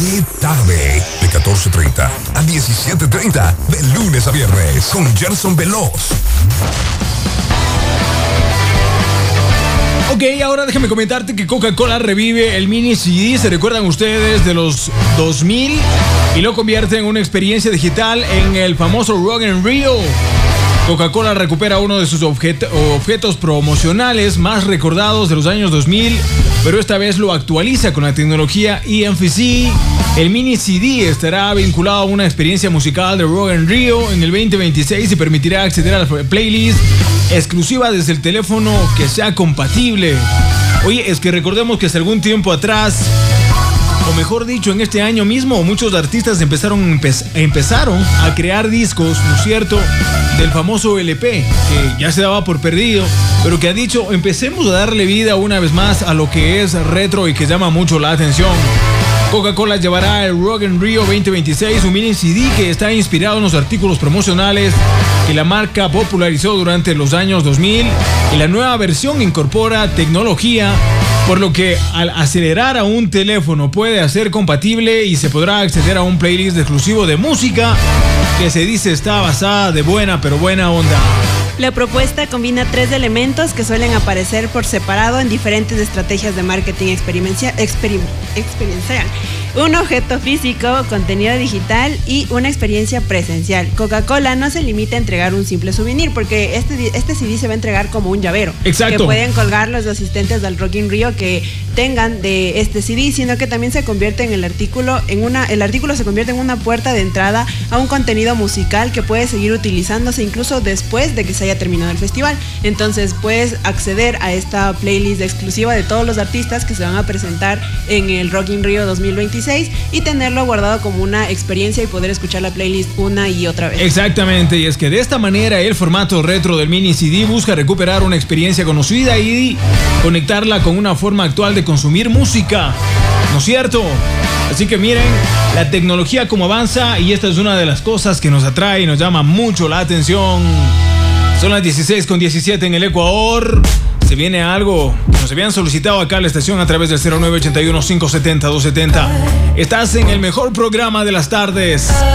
qué tarde, de 14:30 a 17:30, de lunes a viernes, con Gerson Veloz. Ok, ahora déjame comentarte que Coca-Cola revive el mini CD, ¿se recuerdan ustedes? De los 2000 y lo convierte en una experiencia digital en el famoso Rock in Rio. Coca-Cola recupera uno de sus objetos promocionales más recordados de los años 2000, pero esta vez lo actualiza con la tecnología eMFC. El mini CD estará vinculado a una experiencia musical de Rock in Rio en el 2026 y permitirá acceder a la playlist exclusiva desde el teléfono que sea compatible. Oye, es que recordemos que hasta algún tiempo atrás, o mejor dicho, en este año mismo, muchos artistas empezaron a crear discos, ¿no es cierto?, del famoso LP, que ya se daba por perdido, pero que ha dicho, empecemos a darle vida una vez más a lo que es retro y que llama mucho la atención. Coca-Cola llevará el Rock in Rio 2026, un mini CD que está inspirado en los artículos promocionales que la marca popularizó durante los años 2000, y la nueva versión incorpora tecnología, por lo que al acelerar a un teléfono puede hacer compatible y se podrá acceder a un playlist exclusivo de música que se dice está basada de buena pero buena onda. La propuesta combina 3 elementos que suelen aparecer por separado en diferentes estrategias de marketing experiencial. Un objeto físico, contenido digital y una experiencia presencial. Coca-Cola no se limita a entregar un simple souvenir, porque este CD se va a entregar como un llavero. Exacto. Que pueden colgar los asistentes del Rock in Rio que tengan de este CD, sino que también se convierte en el artículo se convierte en una puerta de entrada a un contenido musical que puede seguir utilizándose incluso después de que se haya terminado el festival. Entonces puedes acceder a esta playlist exclusiva de todos los artistas que se van a presentar en el Rock in Rio 2026 y tenerlo guardado como una experiencia y poder escuchar la playlist una y otra vez. Exactamente, y es que de esta manera el formato retro del mini CD busca recuperar una experiencia conocida y conectarla con una forma actual de consumir música, ¿no es cierto? Así que miren la tecnología como avanza, y esta es una de las cosas que nos atrae y nos llama mucho la atención. Son las 16:17 en el Ecuador. Se viene algo que nos habían solicitado acá a la estación a través del 0981-570-270. Estás en el mejor programa de las tardes.